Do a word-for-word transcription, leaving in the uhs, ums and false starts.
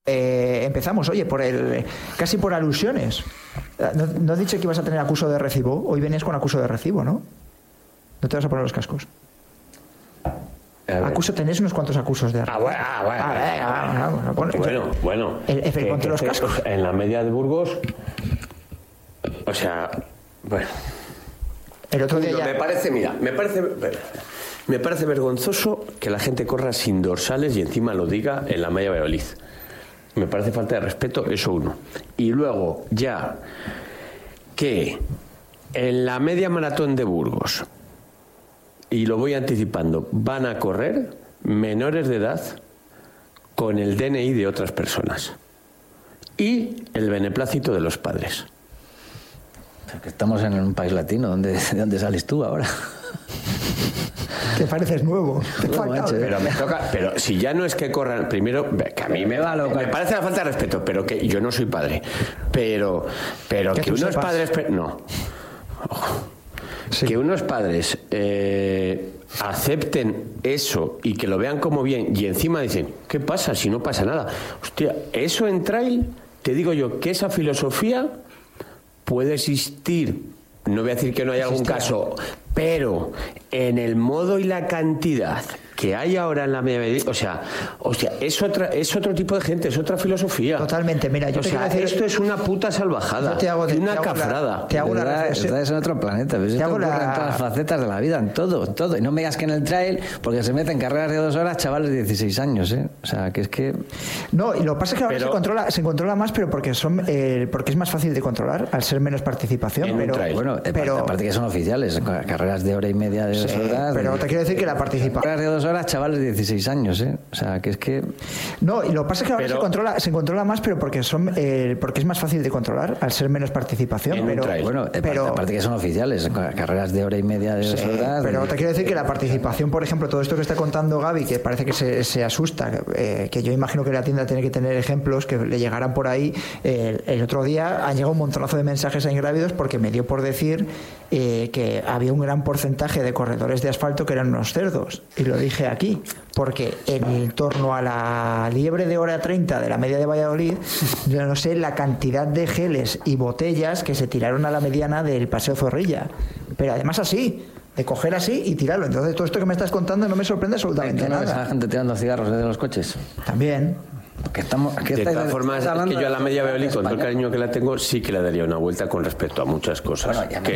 Eh, empezamos, oye, por el casi por alusiones. ¿No, no has dicho que ibas a tener acuso de recibo? Hoy venías con acuso de recibo, ¿no? ¿No te vas a poner los cascos? Acuso, tenéis unos cuantos acusos de Ah, bueno, ah, bueno. Ah, venga, vamos, vamos, vamos. Bueno, bueno. El, el, que, ponte que, los que, cascos. En la media de Burgos, o sea, bueno. El otro día no, ya... Me parece, mira, me parece... Me parece vergonzoso que la gente corra sin dorsales y encima lo diga en la media Valladolid. Me parece falta de respeto, eso uno. Y luego, ya, que en la media maratón de Burgos, y lo voy anticipando, van a correr menores de edad con el D N I de otras personas y el beneplácito de los padres. Que estamos en un país latino, ¿dónde, ¿de dónde sales tú ahora? Te pareces nuevo. Te No, falta... manche. Pero me toca, pero si ya no es que corran, primero, que a mí me va loco, me parece la falta de respeto, pero que yo no soy padre, pero, pero que, que unos sepas. padres, no, sí. que unos padres eh, acepten eso y que lo vean como bien y encima dicen, ¿qué pasa si no pasa nada? Hostia, eso en trail, te digo yo que esa filosofía puede existir. No voy a decir que no haya algún caso, pero en el modo y la cantidad que hay ahora en la media, o sea, o sea, es otra, es otro tipo de gente, es otra filosofía. Totalmente, mira, yo o te sea, quiero decir, esto es una puta salvajada, te hago de, una te hago cafrada. La, te hago una reflexión. Estás en otro planeta, pero esto ocurre la... en todas las facetas de la vida, en todo, en todo. Y no me digas que en el trail, porque se meten carreras de dos horas chavales de dieciséis años, ¿eh? O sea, que es que... No, y lo que pasa es que ahora pero... se controla, se controla más, pero porque son, eh, porque es más fácil de controlar, al ser menos participación. En pero, un trail. Bueno, pero... aparte que son oficiales, carreras de hora y media, de dos sí, horas... pero te quiero decir que la participación... Carreras de dos horas chavales de dieciséis años, ¿eh? O sea, que es que... No, y lo que pasa es que ahora pero... se controla, se controla más, pero porque son, eh, porque es más fácil de controlar, al ser menos participación. En pero, un trail. Bueno, pero... aparte que son oficiales, carreras de hora y media, de dos sí, horas... pero te quiero decir que la participación, por ejemplo, todo esto que está contando Gaby, que parece que se, se asusta, eh, que yo imagino que la tienda tiene que tener ejemplos que le llegaran por ahí. Eh, el otro día han llegado un montonazo de mensajes a Ingrávidos porque me dio por decir eh, que había un gran porcentaje de corredores de asfalto que eran unos cerdos, y lo dije aquí, porque en torno a la liebre de hora treinta de la media de Valladolid, yo no sé la cantidad de geles y botellas que se tiraron a la mediana del Paseo Zorrilla, pero además así, de coger así y tirarlo. Entonces todo esto que me estás contando no me sorprende absolutamente ¿No ves a nada. la gente tirando cigarros desde los coches? También. Que estamos, que de estáis, todas formas, es que yo a la media Valladolid, con todo el cariño que la tengo, sí que le daría una vuelta con respecto a muchas cosas. Bueno, que